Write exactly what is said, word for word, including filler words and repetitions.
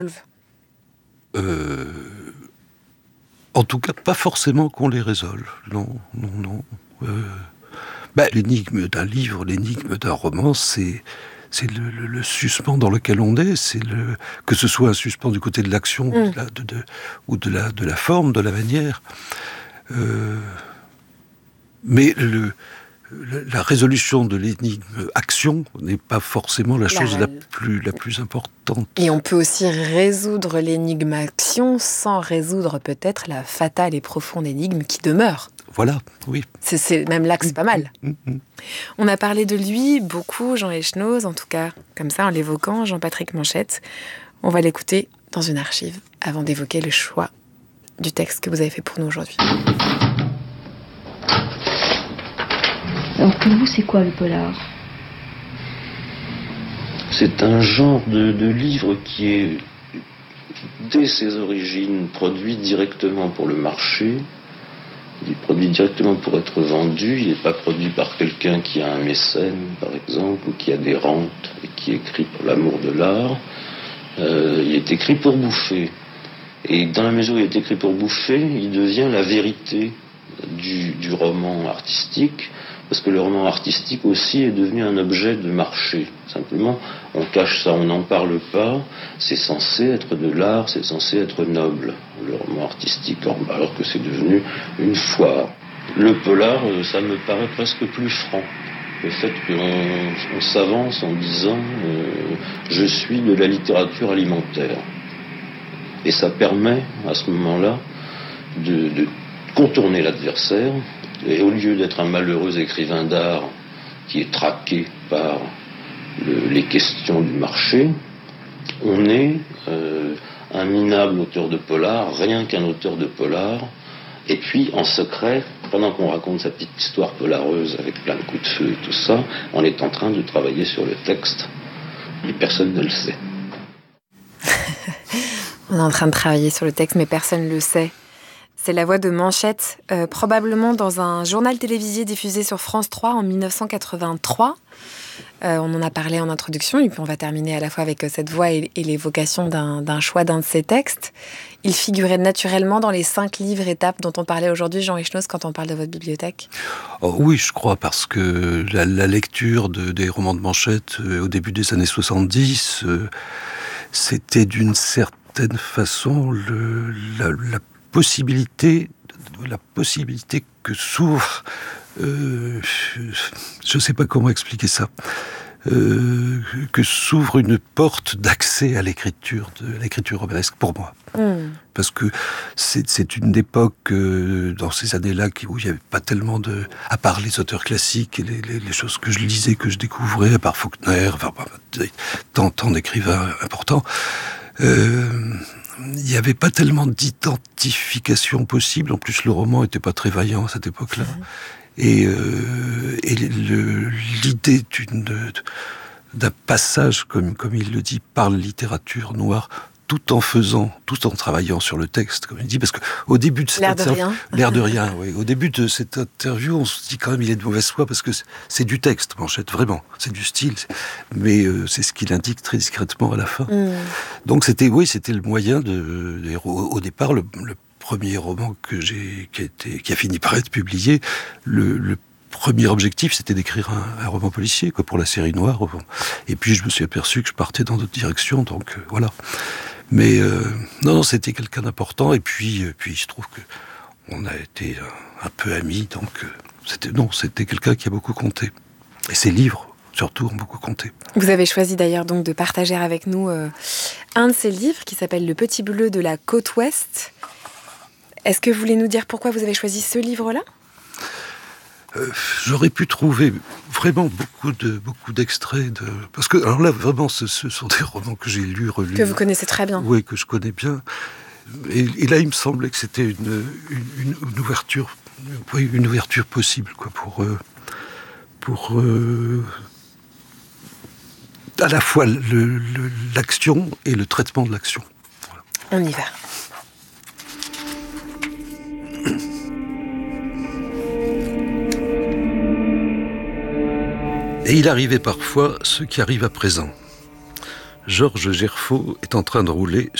euh, En tout cas, pas forcément qu'on les résolve. Non, non, non. Euh, ben, l'énigme d'un livre, l'énigme d'un roman, c'est... C'est le, le, le suspens dans lequel on est, c'est le, que ce soit un suspens du côté de l'action mmh. de la, de, de, ou de la, de la forme, de la manière. Euh, mais le, le, la résolution de l'énigme action n'est pas forcément la, la chose la plus, la plus importante. Et on peut aussi résoudre l'énigme action sans résoudre peut-être la fatale et profonde énigme qui demeure. Voilà, oui. C'est, c'est même là que c'est pas mal. Mmh, mmh. On a parlé de lui beaucoup, Jean Echenoz, en tout cas, comme ça, en l'évoquant, Jean-Patrick Manchette. On va l'écouter dans une archive avant d'évoquer le choix du texte que vous avez fait pour nous aujourd'hui. Alors pour vous, c'est quoi le polar ? C'est un genre de, de livre qui est, dès ses origines, produit directement pour le marché. Il est produit directement pour être vendu, il n'est pas produit par quelqu'un qui a un mécène, par exemple, ou qui a des rentes et qui écrit pour l'amour de l'art. Euh, il est écrit pour bouffer. Et dans la mesure où il est écrit pour bouffer, il devient la vérité du, du roman artistique, parce que le roman artistique aussi est devenu un objet de marché. Simplement, on cache ça, on n'en parle pas, c'est censé être de l'art, c'est censé être noble, le roman artistique, alors que c'est devenu une foire. Le polar, ça me paraît presque plus franc. Le fait qu'on on s'avance en disant euh, « je suis de la littérature alimentaire ». Et ça permet, à ce moment-là, de, de contourner l'adversaire. Et au lieu d'être un malheureux écrivain d'art qui est traqué par le, les questions du marché, on est euh, un minable auteur de polar, rien qu'un auteur de polar, et puis en secret, pendant qu'on raconte sa petite histoire polareuse avec plein de coups de feu et tout ça, on est en train de travailler sur le texte, et personne ne le sait. On est en train de travailler sur le texte, mais personne ne le sait. C'est la voix de Manchette, euh, probablement dans un journal télévisé diffusé sur France trois en dix-neuf cent quatre-vingt-trois. Euh, on en a parlé en introduction, et puis on va terminer à la fois avec cette voix et, et l'évocation d'un, d'un choix d'un de ses textes. Il figurait naturellement dans les cinq livres étapes dont on parlait aujourd'hui, Jean Echenoz, quand on parle de votre bibliothèque. Oh, oui, je crois, parce que la, la lecture de, des romans de Manchette euh, au début des années soixante-dix, euh, c'était d'une certaine façon le, la, la possibilité, la possibilité que s'ouvre, euh, je ne sais pas comment expliquer ça, euh, que s'ouvre une porte d'accès à l'écriture, de l'écriture romanesque pour moi. Mmh. Parce que c'est, c'est une époque, euh, dans ces années-là, où il n'y avait pas tellement de... À part les auteurs classiques et les, les, les choses que je lisais, que je découvrais, à part Faulkner, enfin, tant, tant d'écrivains importants, euh, il n'y avait pas tellement d'identification possible. En plus, le roman n'était pas très vaillant à cette époque-là. Mmh. Et, euh, et le, l'idée d'une, de, d'un passage, comme, comme il le dit, par la littérature noire, tout en faisant, tout en travaillant sur le texte, comme il dit, parce qu'au début de cette l'air de interview, rien. l'air de rien, oui. Au début de cette interview, on se dit quand même il est de mauvaise foi parce que c'est, c'est du texte, Manchette, vraiment, c'est du style, c'est, mais euh, c'est ce qu'il indique très discrètement à la fin. Mm. Donc c'était, oui, c'était le moyen de, de au, au départ, le, le premier roman que j'ai, qui a été, qui a fini par être publié, le, le premier objectif, c'était d'écrire un, un roman policier, quoi, pour la série noire. Et puis je me suis aperçu que je partais dans d'autres directions, donc euh, voilà. Mais euh, non, non, c'était quelqu'un d'important. Et puis, euh, puis il se trouve que on a été un, un peu amis, donc euh, c'était non, c'était quelqu'un qui a beaucoup compté. Et ses livres, surtout, ont beaucoup compté. Vous avez choisi d'ailleurs donc de partager avec nous euh, un de ses livres qui s'appelle Le Petit Bleu de la Côte Ouest. Est-ce que vous voulez nous dire pourquoi vous avez choisi ce livre-là ? Euh, j'aurais pu trouver vraiment beaucoup de beaucoup d'extraits de parce que alors là vraiment ce, ce sont des romans que j'ai lus relus que vous connaissez très bien, oui, que je connais bien, et, et là il me semblait que c'était une une, une ouverture oui, une ouverture possible, quoi, pour euh, pour euh, à la fois le, le, l'action et le traitement de l'action. Voilà. On y va. Et il arrivait parfois ce qui arrive à présent. Georges Gerfaud est en train de rouler